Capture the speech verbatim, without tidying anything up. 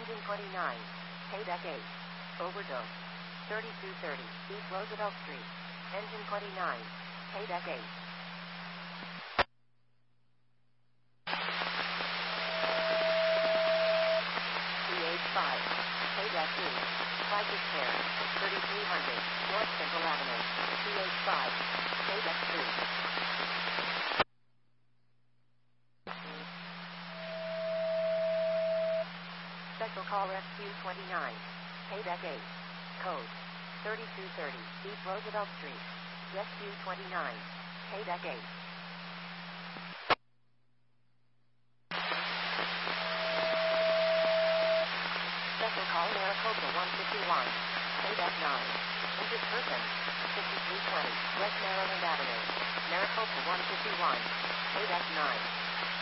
Engine twenty-nine. Paydeck eight. Overdose. thirty-two thirty East Roosevelt Street. Engine twenty-nine. Paydeck eight. P H five. Paydeck two. Crisis Care. thirty-three hundred North Central Avenue. P H five. Paydeck three. Special Call Rescue twenty-nine. Paydeck eight. Code thirty-two thirty East Roosevelt Street. Rescue twenty-nine. Paydeck eight. Special Call Maricopa one fifty-one. Paydeck nine. Injured person. fifty-three twenty West Maryland Avenue. Maricopa one fifty-one. Paydeck nine.